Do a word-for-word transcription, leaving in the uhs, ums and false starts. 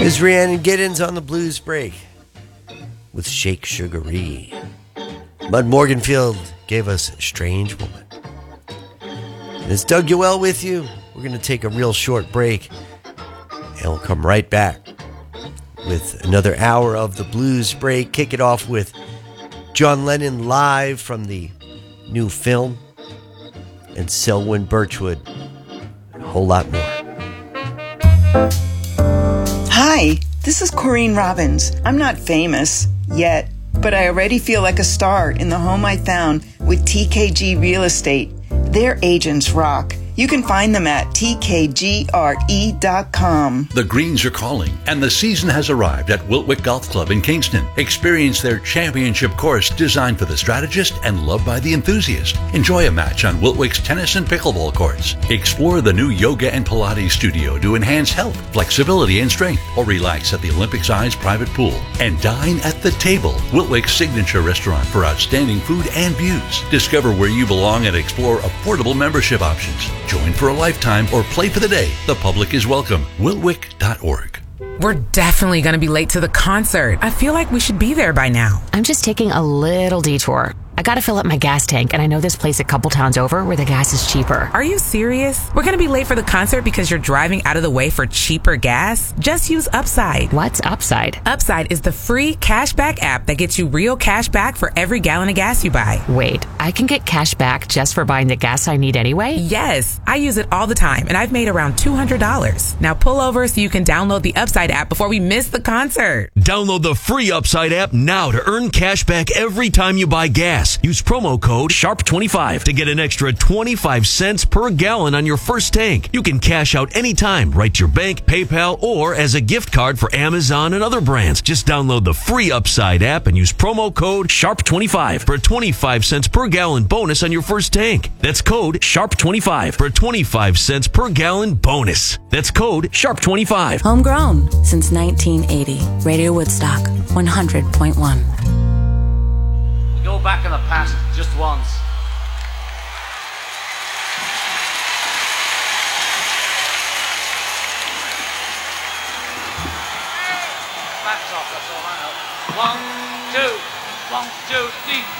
Is Rhiannon Giddens on the Blues Break with Shake Sugaree. Bud Morganfield gave us Strange Woman. And it's Doug Yoel with you. We're going to take a real short break, and we'll come right back with another hour of the Blues Break. Kick it off with John Lennon live from the new film, and Selwyn Birchwood, and a whole lot more. Hi, this is Corrine Robbins. I'm not famous yet, but I already feel like a star in the home I found with T K G Real Estate. Their agents rock. You can find them at T K G R E dot com. The Greens are calling, and the season has arrived at Wiltwick Golf Club in Kingston. Experience their championship course designed for the strategist and loved by the enthusiast. Enjoy a match on Wiltwick's tennis and pickleball courts. Explore the new yoga and Pilates studio to enhance health, flexibility, and strength, or relax at the Olympic-sized private pool. And dine at the table, Wiltwick's signature restaurant for outstanding food and views. Discover where you belong and explore affordable membership options. Join for a lifetime or play for the day. The public is welcome. Wiltwick dot org. We're definitely going to be late to the concert. I feel like we should be there by now. I'm just taking a little detour. I gotta fill up my gas tank, and I know this place a couple towns over where the gas is cheaper. Are you serious? We're gonna be late for the concert because you're driving out of the way for cheaper gas? Just use Upside. What's Upside? Upside is the free cashback app that gets you real cash back for every gallon of gas you buy. Wait, I can get cash back just for buying the gas I need anyway? Yes, I use it all the time, and I've made around two hundred dollars. Now pull over so you can download the Upside app before we miss the concert. Download the free Upside app now to earn cash back every time you buy gas. Use promo code sharp twenty-five to get an extra twenty-five cents per gallon on your first tank. You can cash out anytime, right to your bank, PayPal, or as a gift card for Amazon and other brands. Just download the free Upside app and use promo code sharp twenty-five for a twenty-five cents per gallon bonus on your first tank. That's code sharp twenty-five for a twenty-five cents per gallon bonus. That's code sharp twenty-five. Homegrown since nineteen eighty. Radio Woodstock, one hundred point one. Go back in the past just once. Backs off, that's all I know. One, two, one, two, three.